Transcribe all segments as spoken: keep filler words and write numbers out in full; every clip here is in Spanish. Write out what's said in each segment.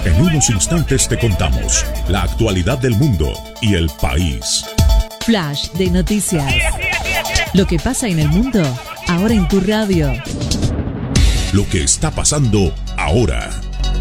En unos instantes te contamos la actualidad del mundo y el país. Flash de noticias. Lo que pasa en el mundo, ahora en tu radio. Lo que está pasando ahora.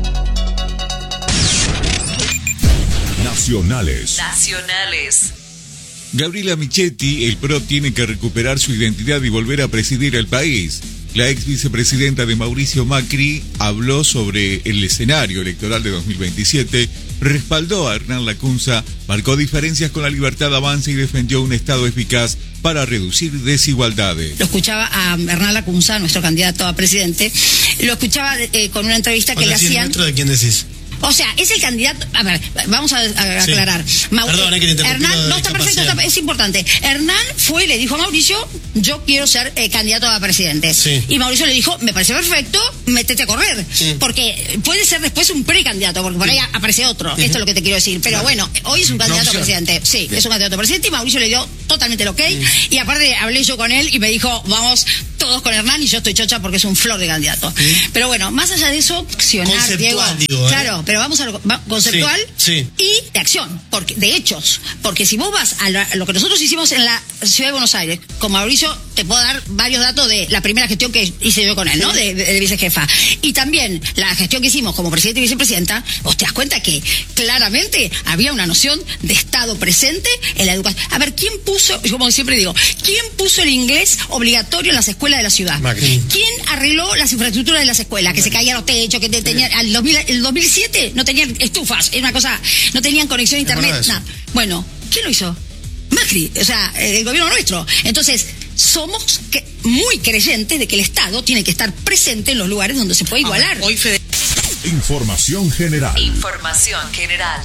Nacionales. Nacionales. Gabriela Michetti, el P R O, tiene que recuperar su identidad y volver a presidir el país. La ex vicepresidenta de Mauricio Macri habló sobre el escenario electoral de dos mil veintisiete, respaldó a Hernán Lacunza, marcó diferencias con la Libertad Avanza y defendió un Estado eficaz para reducir desigualdades. Lo escuchaba a Hernán Lacunza, nuestro candidato a presidente, lo escuchaba eh, con una entrevista que Hola, le hacían... ¿De quién decís? O sea, es el candidato... A ver, vamos a, a aclarar. Sí. Mau... Perdón, es que te Hernán, no, está perfecto, está, es importante. Hernán fue y le dijo a Mauricio, yo quiero ser eh, candidato a presidente. Sí. Y Mauricio le dijo, me parece perfecto, métete a correr. Sí. Porque puede ser después un precandidato, porque por ahí aparece otro. Uh-huh. Esto es lo que te quiero decir. Pero claro, bueno, hoy es un candidato a presidente. Sí, Bien. es un candidato a presidente y Mauricio le dio totalmente el ok. Sí. Y aparte hablé yo con él y me dijo, vamos todos con Hernán, y yo estoy chocha porque es un flor de candidato. Sí. Pero bueno, más allá de eso, accionar, Diego. Digo, ¿eh? Claro, pero vamos a lo va, conceptual sí, sí. y de acción, porque, de hechos. Porque si vos vas a, la, a lo que nosotros hicimos en la Ciudad de Buenos Aires, con Mauricio, te puedo dar varios datos de la primera gestión que hice yo con él, ¿no? De, de, de vicejefa. Y también la gestión que hicimos como presidente y vicepresidenta, vos te das cuenta que claramente había una noción de Estado presente en la educación. A ver, ¿quién puso, yo como siempre digo, quién puso el inglés obligatorio en las escuelas de la ciudad? Macri. ¿Quién arregló las infraestructuras de las escuelas? Que Macri. Se caían los techos, que te, tenían, al dos mil, el dos mil siete no tenían estufas, era una cosa, no tenían conexión a internet, nada. Bueno, ¿quién lo hizo? Macri, o sea, el gobierno nuestro. Entonces, somos que, muy creyentes de que el Estado tiene que estar presente en los lugares donde se puede igualar. Hoy Fede... Información general. Información general.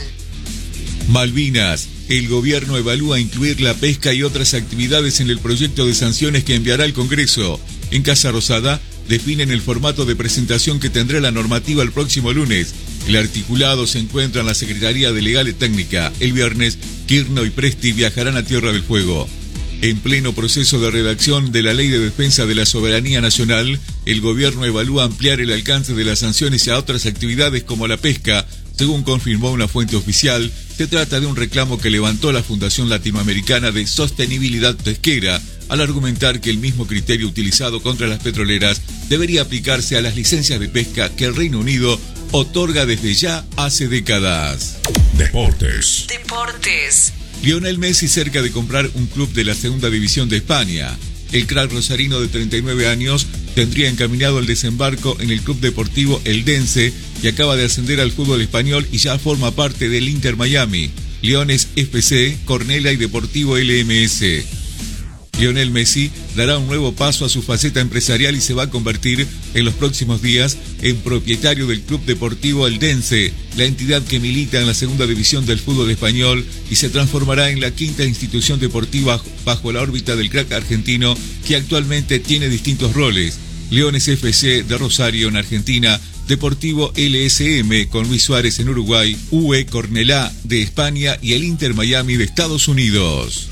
Malvinas. El gobierno evalúa incluir la pesca y otras actividades en el proyecto de sanciones que enviará al Congreso. En Casa Rosada definen el formato de presentación que tendrá la normativa el próximo lunes. El articulado se encuentra en la Secretaría de Legal y Técnica. El viernes, Kirchner y Presti viajarán a Tierra del Fuego. En pleno proceso de redacción de la Ley de Defensa de la Soberanía Nacional, el gobierno evalúa ampliar el alcance de las sanciones a otras actividades como la pesca. Según confirmó una fuente oficial, se trata de un reclamo que levantó la Fundación Latinoamericana de Sostenibilidad Pesquera, al argumentar que el mismo criterio utilizado contra las petroleras debería aplicarse a las licencias de pesca que el Reino Unido otorga desde ya hace décadas. Deportes. Deportes. Lionel Messi cerca de comprar un club de la segunda división de España. El crack rosarino de treinta y nueve años tendría encaminado el desembarco en el club deportivo Eldense, que acaba de ascender al fútbol español y ya forma parte del Inter Miami, Leones F C, Cornella y Deportivo L M S. Lionel Messi dará un nuevo paso a su faceta empresarial y se va a convertir en los próximos días en propietario del Club Deportivo Eldense, la entidad que milita en la segunda división del fútbol español y se transformará en la quinta institución deportiva bajo la órbita del crack argentino, que actualmente tiene distintos roles: Leones F C de Rosario en Argentina, Deportivo L S M con Luis Suárez en Uruguay, U E Cornellá de España y el Inter Miami de Estados Unidos.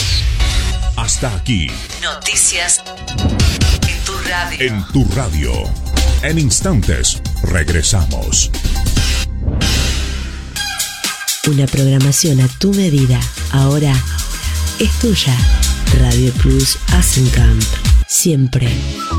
Hasta aquí. Noticias en tu radio. En tu radio. En instantes, regresamos. Una programación a tu medida. Ahora es tuya. Radio Plus Asencamp. Siempre.